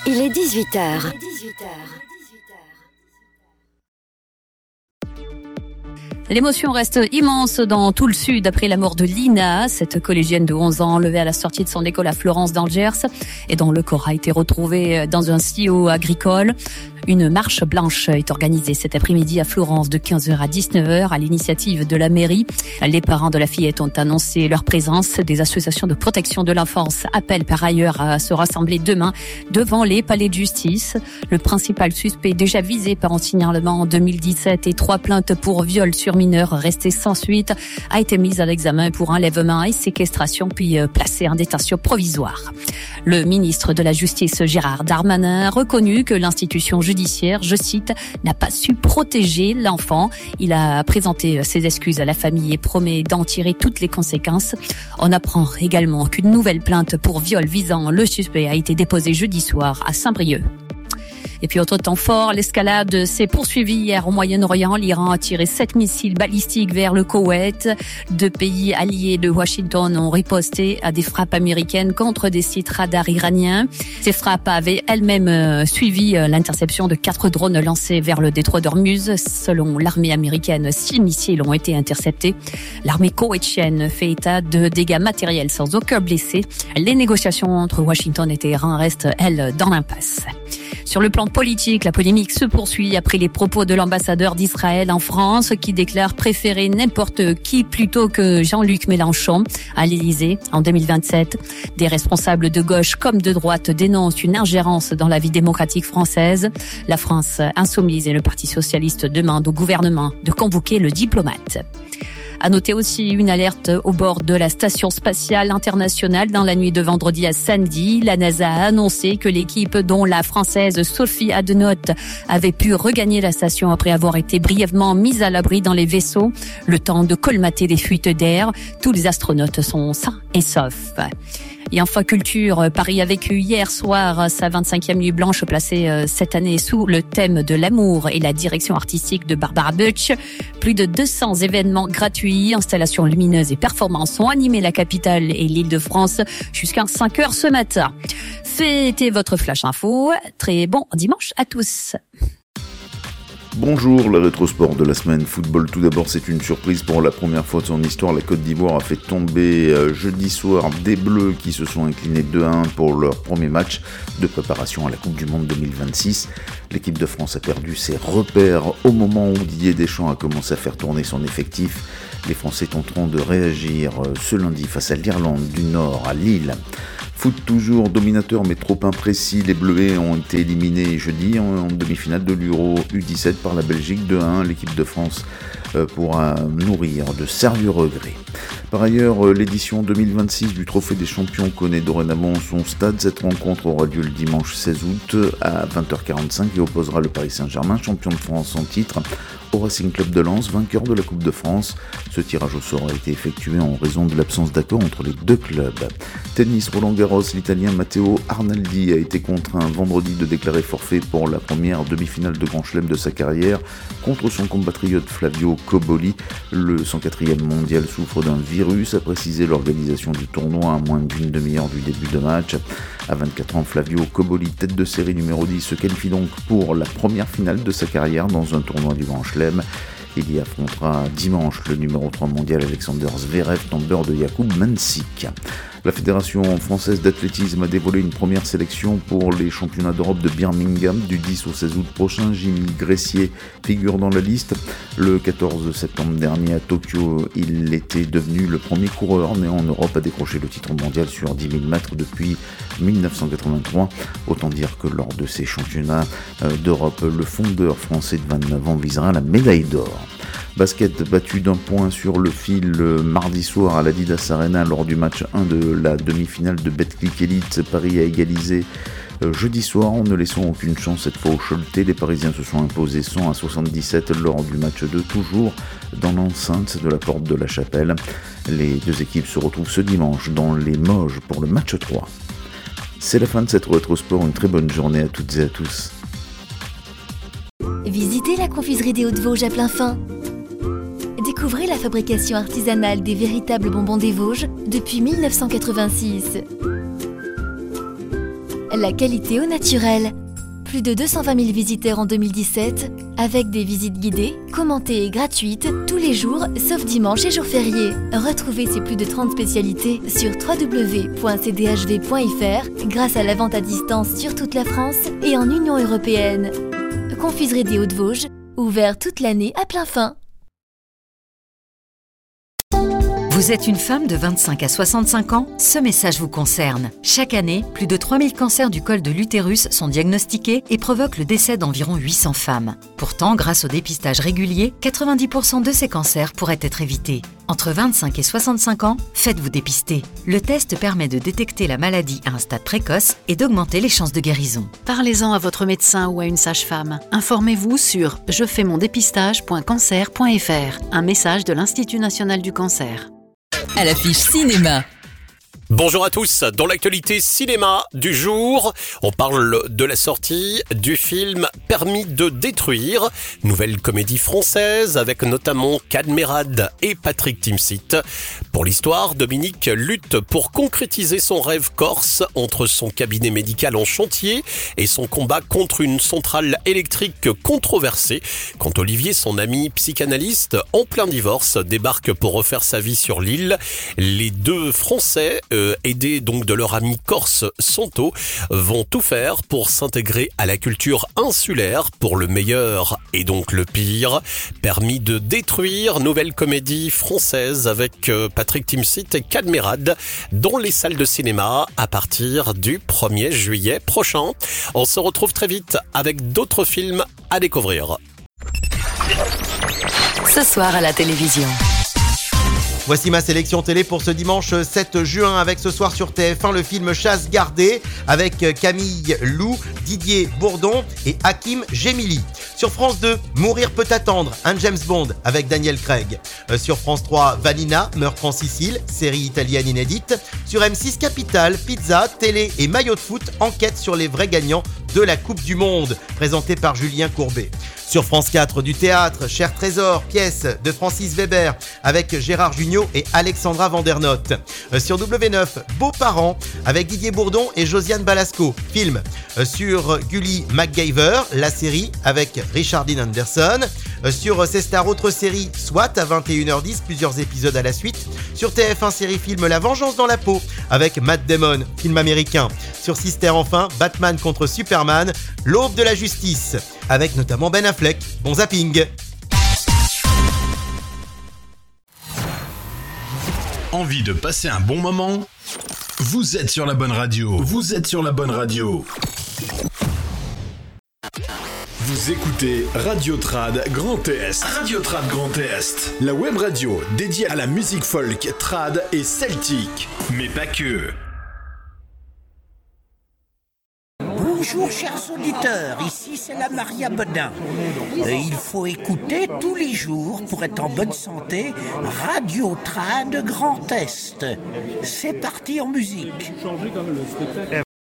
Il est 18h. L'émotion reste immense dans tout le sud après la mort de Lina, cette collégienne de 11 ans enlevée à la sortie de son école à Florence dans le Gers et dont le corps a été retrouvé dans un silo agricole. Une marche blanche est organisée cet après-midi à Florence de 15h à 19h à l'initiative de la mairie. Les parents de la fillette ont annoncé leur présence. Des associations de protection de l'enfance appellent par ailleurs à se rassembler demain devant les palais de justice. Le principal suspect déjà visé par un signalement en 2017 et 3 plaintes pour viol sur mineur resté sans suite a été mis à l'examen pour enlèvement et séquestration puis placé en détention provisoire. Le ministre de la Justice Gérard Darmanin a reconnu que l'institution judiciaire, je cite, n'a pas su protéger l'enfant. Il a présenté ses excuses à la famille et promet d'en tirer toutes les conséquences. On apprend également qu'une nouvelle plainte pour viol visant le suspect a été déposée jeudi soir à Saint-Brieuc. Et puis autre temps fort, l'escalade s'est poursuivie hier au Moyen-Orient. L'Iran a tiré 7 missiles balistiques vers le Koweït. 2 pays alliés de Washington ont riposté à des frappes américaines contre des sites radars iraniens. Ces frappes avaient elles-mêmes suivi l'interception de 4 drones lancés vers le détroit d'Ormuz. Selon l'armée américaine, 6 missiles ont été interceptés. L'armée koweïtienne fait état de dégâts matériels sans aucun blessé. Les négociations entre Washington et Téhéran restent, elles, dans l'impasse. Sur le plan politique, la polémique se poursuit après les propos de l'ambassadeur d'Israël en France qui déclare préférer n'importe qui plutôt que Jean-Luc Mélenchon à l'Élysée en 2027. Des responsables de gauche comme de droite dénoncent une ingérence dans la vie démocratique française. La France insoumise et le Parti socialiste demandent au gouvernement de convoquer le diplomate. À noter aussi une alerte au bord de la station spatiale internationale dans la nuit de vendredi à samedi. La NASA a annoncé que l'équipe dont la française Sophie Adenote avait pu regagner la station après avoir été brièvement mise à l'abri dans les vaisseaux, le temps de colmater les fuites d'air. Tous les astronautes sont sains et saufs. Et enfin culture, Paris a vécu hier soir sa 25e nuit blanche placée cette année sous le thème de l'amour et la direction artistique de Barbara Butch. Plus de 200 événements gratuits, installations lumineuses et performances ont animé la capitale et l'Île-de-France jusqu'à 5h ce matin. C'était votre Flash Info. Très bon dimanche à tous. Bonjour, le rétrosport de la semaine football. Tout d'abord, c'est une surprise pour la première fois de son histoire. La Côte d'Ivoire a fait tomber jeudi soir des Bleus qui se sont inclinés 2-1 pour leur premier match de préparation à la Coupe du Monde 2026. L'équipe de France a perdu ses repères au moment où Didier Deschamps a commencé à faire tourner son effectif. Les Français tenteront de réagir ce lundi face à l'Irlande du Nord à Lille. Foot toujours dominateur mais trop imprécis, les Bleuets ont été éliminés jeudi en demi-finale de l'Euro U17 par la Belgique 2-1. L'équipe de France pourra nourrir de sérieux regrets. Par ailleurs, l'édition 2026 du Trophée des Champions connaît dorénavant son stade. Cette rencontre aura lieu le dimanche 16 août à 20h45 et opposera le Paris Saint-Germain, champion de France en titre, au Racing Club de Lens, vainqueur de la Coupe de France. Ce tirage au sort a été effectué en raison de l'absence d'accord entre les deux clubs. Tennis, Roland-Garros, l'Italien Matteo Arnaldi a été contraint vendredi de déclarer forfait pour la première demi-finale de Grand Chelem de sa carrière contre son compatriote Flavio Cobolli. Le 104e mondial souffre d'un virus, a précisé l'organisation du tournoi à moins d'une demi-heure du début de match. À 24 ans, Flavio Cobolli, tête de série numéro 10, se qualifie donc pour la première finale de sa carrière dans un tournoi du Grand Chelem. Il y affrontera dimanche le numéro 3 mondial Alexander Zverev, tombeur de Jakub Mansik. La Fédération française d'athlétisme a dévoilé une première sélection pour les championnats d'Europe de Birmingham du 10 au 16 août prochain. Jimmy Gressier figure dans la liste. Le 14 septembre dernier à Tokyo, il était devenu le premier coureur né en Europe à décrocher le titre mondial sur 10 000 mètres depuis 1983. Autant dire que lors de ces championnats d'Europe, le fondeur français de 29 ans visera la médaille d'or. Basket battu d'un point sur le fil mardi soir à l'Adidas Arena lors du match 1 de la demi-finale de Betclic Elite. Paris a égalisé jeudi soir en ne laissant aucune chance cette fois au Choletais. Les Parisiens se sont imposés 100-77 lors du match 2, toujours dans l'enceinte de la porte de la Chapelle. Les deux équipes se retrouvent ce dimanche dans les Moges pour le match 3. C'est la fin de cette rétrosport, une très bonne journée à toutes et à tous. Visitez la confiserie des Hauts-de-Vosges à plein fin. Découvrez la fabrication artisanale des véritables bonbons des Vosges depuis 1986. la qualité au naturel. Plus de 220 000 visiteurs en 2017, avec des visites guidées, commentées et gratuites, tous les jours, sauf dimanche et jours fériés. Retrouvez ces plus de 30 spécialités sur www.cdhv.fr grâce à la vente à distance sur toute la France et en Union européenne. Confiserie des Hauts-de-Vosges, ouvert toute l'année à plein fin. Vous êtes une femme de 25 à 65 ans? Ce message vous concerne. Chaque année, plus de 3000 cancers du col de l'utérus sont diagnostiqués et provoquent le décès d'environ 800 femmes. Pourtant, grâce au dépistage régulier, 90% de ces cancers pourraient être évités. Entre 25 et 65 ans, faites-vous dépister. Le test permet de détecter la maladie à un stade précoce et d'augmenter les chances de guérison. Parlez-en à votre médecin ou à une sage-femme. Informez-vous sur jefaimondepistage.cancer.fr. Un message de l'Institut national du cancer. À l'affiche cinéma. Bonjour à tous, dans l'actualité cinéma du jour, on parle de la sortie du film Permis de détruire, nouvelle comédie française avec notamment Cadmerade et Patrick Timsit. Pour l'histoire, Dominique lutte pour concrétiser son rêve corse entre son cabinet médical en chantier et son combat contre une centrale électrique controversée. Quand Olivier, son ami psychanalyste en plein divorce, débarque pour refaire sa vie sur l'île, les deux Français, aidés donc de leur ami corse Santo, vont tout faire pour s'intégrer à la culture insulaire pour le meilleur et donc le pire. Permis de détruire, nouvelle comédie française avec Patrick Timsit et Cadmerade dans les salles de cinéma à partir du 1er juillet prochain. On se retrouve très vite avec d'autres films à découvrir. Ce soir à la télévision. Voici ma sélection télé pour ce dimanche 7 juin avec ce soir sur TF1 le film Chasse gardée avec Camille Lou, Didier Bourdon et Hakim Gemili. Sur France 2, Mourir peut attendre, un James Bond avec Daniel Craig. Sur France 3, Vanina, Meurtre en Sicile, série italienne inédite. Sur M6 Capital, pizza, télé et maillot de foot, enquête sur les vrais gagnants de la Coupe du Monde, présenté par Julien Courbet. Sur France 4, du théâtre, Cher Trésor, pièce de Francis Weber avec Gérard Jugnot et Alexandra Vandernotte. Sur W9, Beaux-parents avec Didier Bourdon et Josiane Balasco, film. Sur Gully MacGyver, la série avec Richard Dean Anderson. Sur C-Star, autre série, SWAT à 21h10, plusieurs épisodes à la suite. Sur TF1 série film La Vengeance dans la peau avec Matt Damon, film américain. Sur Sister enfin, Batman contre Superman, l'aube de la justice avec notamment Ben Affleck. Bon zapping. Envie de passer un bon moment? Vous êtes sur la bonne radio. Vous êtes sur la bonne radio. Vous écoutez Radio Trad Grand Est. Radio Trad Grand Est. La web radio dédiée à la musique folk, trad et celtique. Mais pas que. Bonjour chers auditeurs, ici c'est la Maria Bedin. Il faut écouter tous les jours pour être en bonne santé Radio Trad Grand Est. C'est parti en musique.